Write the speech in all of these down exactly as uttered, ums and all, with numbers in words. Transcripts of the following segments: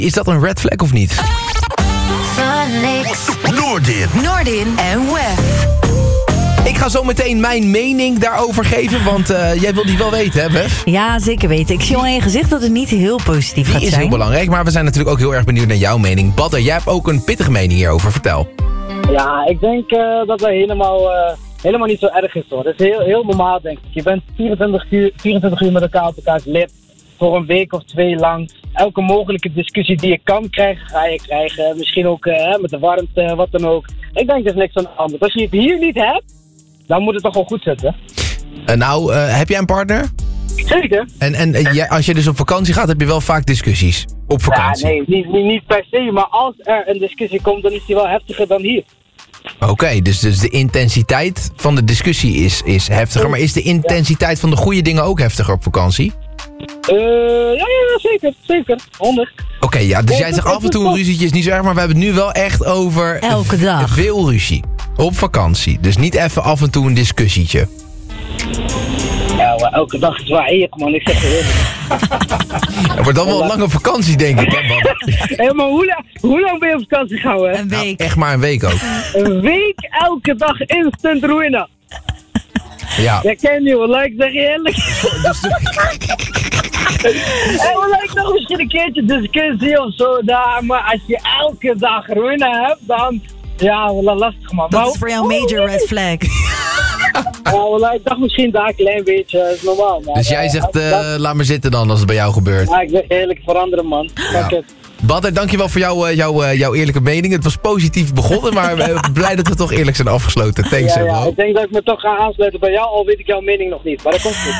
Is dat een red flag of niet? Noordin. Noordin en Wef. Ik ga zo meteen mijn mening daarover geven, want uh, jij wil die wel weten, hè, Wef? Ja, zeker weten. Ik zie al in je gezicht dat het niet heel positief Die gaat zijn. is heel belangrijk, maar we zijn natuurlijk ook heel erg benieuwd naar jouw mening. Badder, jij hebt ook een pittige mening hierover. Vertel. Ja, ik denk uh, dat dat helemaal, uh, helemaal niet zo erg is, hoor. Het is heel, heel normaal, denk ik. Je bent vierentwintig uur, vierentwintig uur met elkaar op elkaars lip. Voor een week of twee lang. Elke mogelijke discussie die je kan krijgen, ga je krijgen. Misschien ook uh, met de warmte, wat dan ook. Ik denk er is niks aan de hand. Als je het hier niet hebt, dan moet het toch wel goed zitten. Uh, nou, uh, heb jij een partner? Zeker. En, en uh, jij, als je dus op vakantie gaat, heb je wel vaak discussies. Op vakantie. Ja, nee, niet, niet, niet per se. Maar als er een discussie komt, dan is die wel heftiger dan hier. Oké, okay, dus, dus de intensiteit van de discussie is, is heftiger. Maar is de intensiteit van de goede dingen ook heftiger op vakantie? Uh, ja, ja, zeker. Zeker. honderd. Oké, okay, ja, dus jij zegt af en toe een ruzietje is niet zo erg, maar we hebben het nu wel echt over... Elke dag. Veel ruzie. Op vakantie. Dus niet even af en toe een discussietje. Ja, maar elke dag is waar ik, man. Ik zeg het heel. Het wordt dan wel een lange vakantie, denk ik, hè, man? Hé, maar hoe, la- hoe lang ben je op vakantie gehouden? Een week. Nou, echt maar een week ook. Een week elke dag instant ruïne. Ja. Ja, ken je, wat ik zeg je eerlijk. Hé, wat lijkt nog misschien een keertje discussie of zo daar, maar als je elke dag ruïne hebt, dan... Ja, wel lastig, man. Dat is voor jou een major red flag. Ja, wel, ik dacht misschien daar een klein beetje, dat is normaal, man. Dus jij zegt, uh, laat maar zitten dan als het bij jou gebeurt. Ja, ik zeg eerlijk, veranderen, man. Fuck Ja. it. Badder, dankjewel voor jou, uh, jou, uh, jouw eerlijke mening. Het was positief begonnen, maar we zijn blij dat we toch eerlijk zijn afgesloten. Thanks, Ja, hè, ja, bro. ik denk dat ik me toch ga aansluiten bij jou, al weet ik jouw mening nog niet. Maar dat komt goed.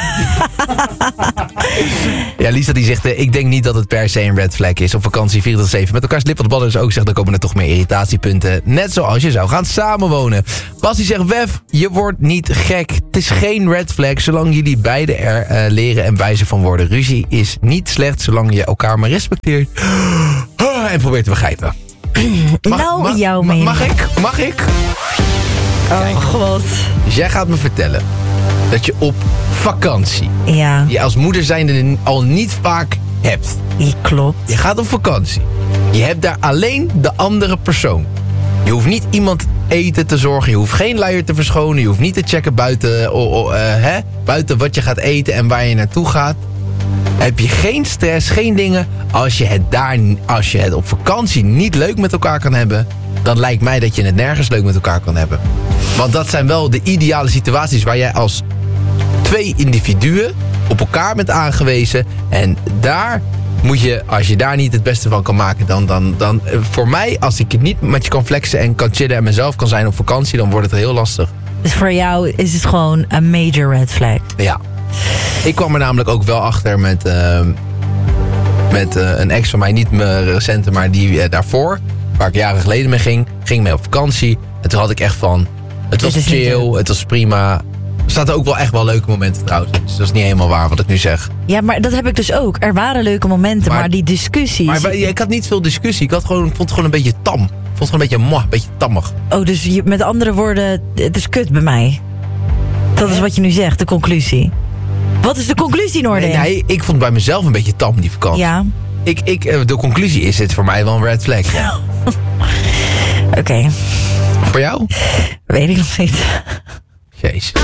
Ja, Lisa die zegt, uh, ik denk niet dat het per se een red flag is. Op vakantie vierentwintig zeven met elkaar slip. Wat Badder dus ook zegt, dan komen er toch meer irritatiepunten. Net zoals je zou gaan samenwonen. Bas die zegt, Wef, je wordt niet gek. Het is geen red flag, zolang jullie beiden er uh, leren en wijzer van worden. Ruzie is niet slecht, zolang je elkaar maar respecteert. En probeer te begrijpen. Mag, nou, mag, jouw ma- mening. Mag ik? Mag ik? Oh, god. Dus jij gaat me vertellen dat je op vakantie, Ja, die je als moeder zijnde al niet vaak hebt. die klopt. Je gaat op vakantie. Je hebt daar alleen de andere persoon. Je hoeft niet iemand eten te zorgen. Je hoeft geen luier te verschonen. Je hoeft niet te checken buiten, oh, oh, uh, hè? buiten wat je gaat eten en waar je naartoe gaat. Heb je geen stress, geen dingen. Als je het daar, als je het op vakantie niet leuk met elkaar kan hebben, dan lijkt mij dat je het nergens leuk met elkaar kan hebben. Want dat zijn wel de ideale situaties waar jij als twee individuen op elkaar bent aangewezen. En daar moet je, als je daar niet het beste van kan maken, dan, dan, dan voor mij, als ik het niet met je kan flexen en kan chillen en mezelf kan zijn op vakantie, dan wordt het heel lastig. Dus voor jou is het gewoon een major red flag. Ja. Ik kwam er namelijk ook wel achter met, uh, met uh, een ex van mij, niet mijn recente, maar die uh, daarvoor, waar ik jaren geleden mee ging, ging mee op vakantie. En toen had ik echt van, het was Dit is niet chill, leuk. het was prima. Er zaten ook wel echt wel leuke momenten trouwens. Dus dat is niet helemaal waar wat ik nu zeg. Ja, maar dat heb ik dus ook. Er waren leuke momenten, maar, Maar- die discussies... Maar wij- ik had niet veel discussie. Ik had gewoon, ik vond het gewoon een beetje tam. Ik vond het gewoon een beetje moh, een beetje tammig. Oh, dus je, met andere woorden, het is kut bij mij. Dat is wat je nu zegt, de conclusie. Wat is de conclusie, Noordin? Nee, nee, ik vond het bij mezelf een beetje tam, die vakantie. Ja, Ik, ik, eh, de conclusie is het voor mij wel een red flag. Ja. oké. Voor jou? Weet ik nog niet. Jezus.